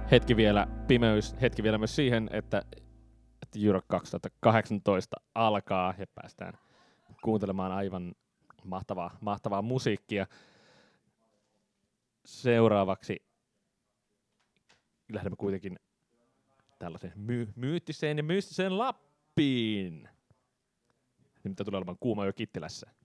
hetki vielä pimeys, hetki vielä myös siihen, että Euro 2018 alkaa ja päästään kuuntelemaan aivan mahtavaa musiikkia. Seuraavaksi lähdemme kuitenkin tällaiseen myyttiseen ja mystiseen Lappiin. Nimittäin tulee olemaan kuuma yö Kittilässä.